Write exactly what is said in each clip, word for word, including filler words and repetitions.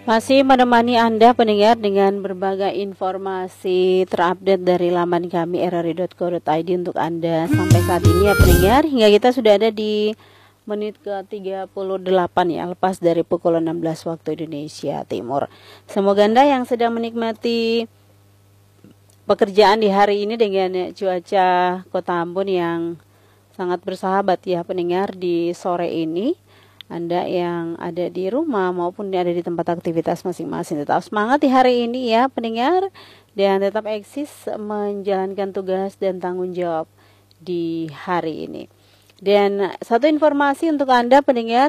Masih menemani Anda pendengar dengan berbagai informasi terupdate dari laman kami r r i dot co dot i d untuk Anda sampai saat ini ya pendengar. Hingga kita sudah ada di menit ke tiga puluh delapan ya, lepas dari pukul enam belas waktu Indonesia Timur. Semoga Anda yang sedang menikmati pekerjaan di hari ini dengan cuaca Kota Ambon yang sangat bersahabat ya pendengar di sore ini. Anda yang ada di rumah maupun ada di tempat aktivitas masing-masing tetap semangat di hari ini ya pendengar, dan tetap eksis menjalankan tugas dan tanggung jawab di hari ini. Dan satu informasi untuk Anda pendengar,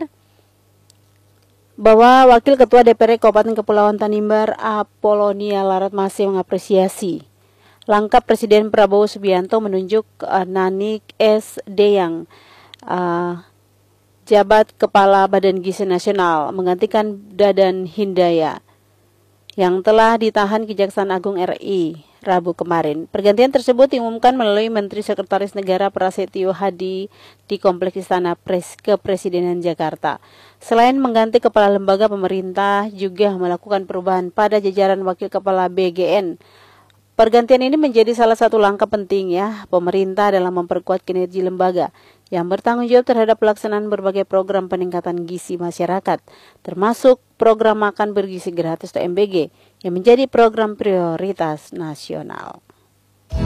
bahwa Wakil Ketua D P R Kabupaten Kepulauan Tanimbar Apolonia Larat masih mengapresiasi langkah Presiden Prabowo Subianto menunjuk uh, Nanik S. Deyang uh, jabat Kepala Badan Gizi Nasional menggantikan Dadan Hindaya yang telah ditahan Kejaksaan Agung R I Rabu kemarin. Pergantian tersebut diumumkan melalui Menteri Sekretaris Negara Prasetyo Hadi di Kompleks Istana Pres Kepresidenan Jakarta. Selain mengganti kepala lembaga pemerintah, juga melakukan perubahan pada jajaran Wakil Kepala B G N. Pergantian ini menjadi salah satu langkah penting ya pemerintah dalam memperkuat kinerja lembaga yang bertanggung jawab terhadap pelaksanaan berbagai program peningkatan gizi masyarakat, termasuk program makan bergizi gratis atau M B G yang menjadi program prioritas nasional.